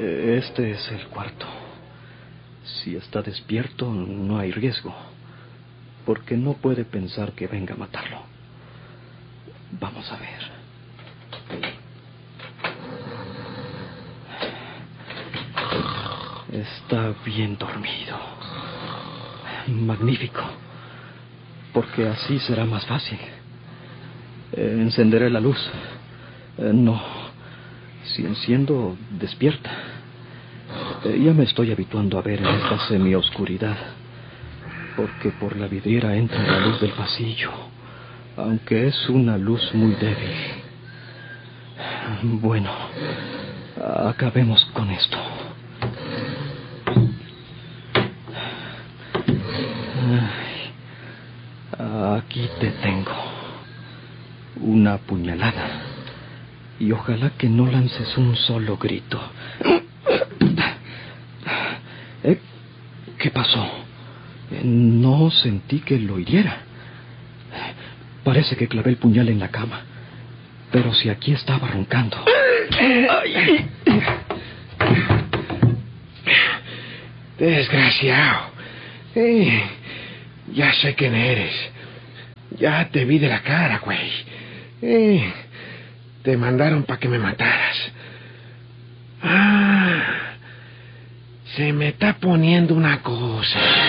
Este es el cuarto. Si está despierto, no hay riesgo, porque no puede pensar que venga a matarlo. Vamos a ver. Está bien dormido. Magnífico, porque así será más fácil. Encenderé la luz. No, si enciendo, despierta. Ya me estoy habituando a ver en esta semioscuridad, porque por la vidriera entra la luz del pasillo, aunque es una luz muy débil. Bueno, acabemos con esto. Aquí te tengo. Una puñalada. Y ojalá que no lances un solo grito. ¿Qué pasó? No sentí que lo hiriera. Parece que clavé el puñal en la cama. Pero si aquí estaba roncando. ¡Ay! Desgraciado. Ya sé quién eres. Ya te vi de la cara, güey. Te mandaron para que me mataras. Se me está poniendo una cosa.